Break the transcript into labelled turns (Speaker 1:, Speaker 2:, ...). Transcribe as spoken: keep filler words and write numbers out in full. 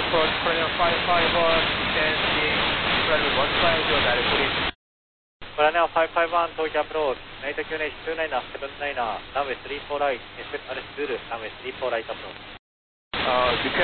Speaker 1: approach, Perennial five five one, descending, runway one five zero, direct police.
Speaker 2: Perennial five five one, Tokyo approach,ナイト Q N H ツーナイナー、セブンナイナー、runway three four right, expect Alice Zulu, runway three four right approach.
Speaker 1: Uh,